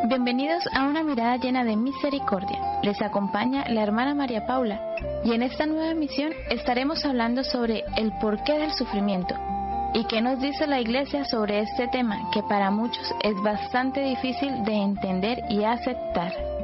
Bienvenidos a una mirada llena de misericordia. Les acompaña la hermana María Paula y en esta nueva emisión estaremos hablando sobre el porqué del sufrimiento y qué nos dice la Iglesia sobre este tema que para muchos es bastante difícil de entender y aceptar.